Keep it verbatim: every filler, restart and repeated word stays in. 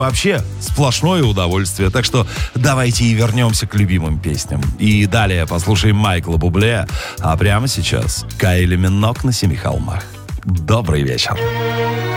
Вообще, сплошное удовольствие. Так что давайте и вернемся к любимым песням. И далее послушаем Майкла Бубле. А прямо сейчас Кайли Минок на Семи холмах. Добрый вечер.